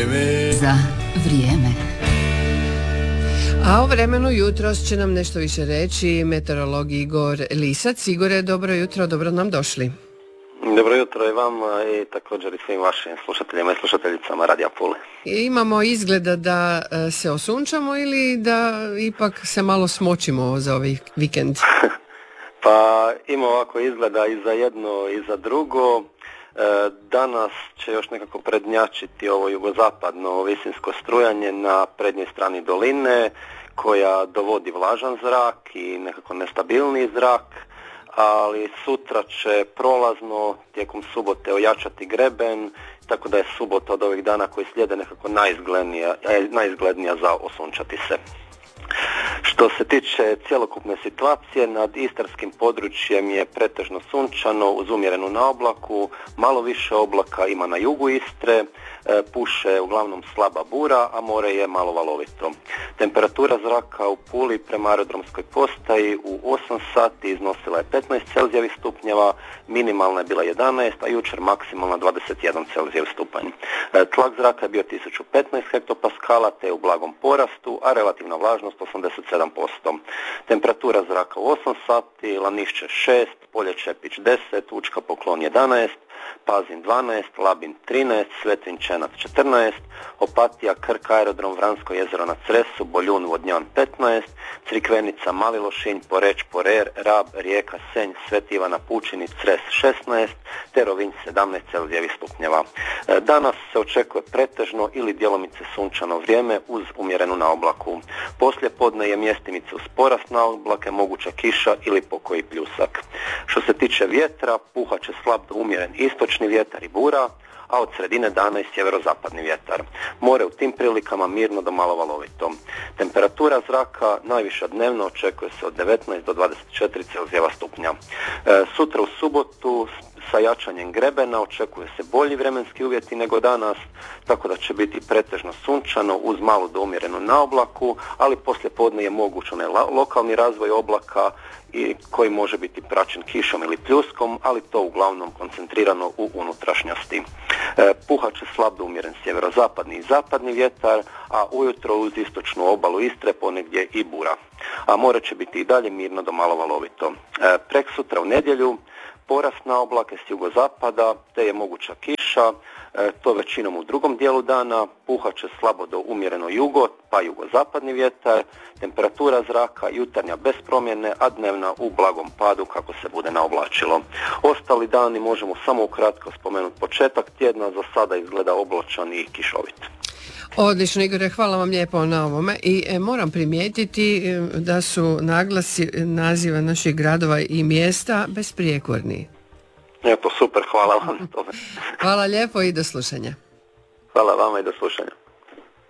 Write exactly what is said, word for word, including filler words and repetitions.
vrijeme. Za vrijeme. A o vremenu jutros će nam nešto više reći meteorolog Igor Lisac. Igore, dobro jutro, dobro nam došli. Dobro jutro i vama i također i svim vašim slušateljima i slušateljicama Radija Pule. Imamo izgleda da se osunčamo ili da ipak se malo smočimo za ovaj vikend? Pa ima ovako izgleda i za jedno i za drugo. Danas će još nekako prednjačiti ovo jugozapadno visinsko strujanje na prednjoj strani doline koja dovodi vlažan zrak i nekako nestabilni zrak, ali sutra će prolazno tijekom subote ojačati greben, tako da je subota od ovih dana koji slijede nekako najizglednija, najizglednija za osunčati se. Što se tiče cjelokupne situacije, nad istarskim područjem je pretežno sunčano uz umjerenu naoblaku, malo više oblaka ima na jugu Istre, puše uglavnom slaba bura, a more je malo valovito. Temperatura zraka u Puli prema aerodromskoj postaji u osam sati iznosila je petnaest Celzijevih stupnjeva, minimalna je bila jedanaest, a jučer maksimalna dvadeset jedan Celzijev stupanj. Tlak zraka je bio tisuću petnaest hektopaskala te je u blagom porastu, a relativna vlažnost osamdeset sedam posto. Temperatura zraka u osam sati, Lanišće šest, Polje Čepić deset, Učka Poklon jedanaest, Pazin dvanaest, Labin trinaest, Svetin Čenac četrnaest, Opatija, Krk, aerodrom, Vransko jezero na Cresu, Boljun, Vodnjan petnaest, Crikvenica, Mali Lošinj, Poreć, Porer, Rab, Rijeka, Senj, Sveti Ivana Pučini, Cres šesnaest, te Rovinj sedamnaest Celzijevih stupnjeva. Danas se očekuje pretežno ili djelomice sunčano vrijeme uz umjerenu naoblaku. Poslije podne je mjestimice uz porast naoblake, moguća kiša ili pokoji pljusak. Što se tiče vjetra, puhat će slab do umjeren istočni vjetar i bura, a od sredine dana i sjeverozapadni vjetar. More u tim prilikama mirno do malo valovito. Temperatura zraka najviša dnevno očekuje se od devetnaest do dvadeset četiri Celzijeva stupnja. E, sutra u subotu sa jačanjem grebena očekuje se bolji vremenski uvjeti nego danas, tako da će biti pretežno sunčano uz malu do umjerenu naoblaku, ali poslije podne je moguć onaj lokalni razvoj oblaka i koji može biti praćen kišom ili pljuskom, ali to uglavnom koncentrirano u unutrašnjosti. E, puhat će slab do umjeren sjeverozapadni i zapadni vjetar, a ujutro uz istočnu obalu Istre ponegdje i bura. A more će biti i dalje mirno do malo valovito. E, preksutra u nedjelju porast na oblake s jugozapada, te je moguća kiša, e, to većinom u drugom dijelu dana, puhat će slabo do umjereno jugo, pa jugozapadni vjetar, temperatura zraka jutarnja bez promjene, a dnevna u blagom padu kako se bude naoblačilo. Ostali dani možemo samo ukratko spomenuti početak tjedna, za sada izgleda oblačan i kišovit. Odlično, Igore, hvala vam lijepo na ovome i e, moram primijetiti e, da su naglasi naziva naših gradova i mjesta besprijekorni. Eto, super, hvala vam na tome. Hvala lijepo i do slušanja. Hvala vama i do slušanja.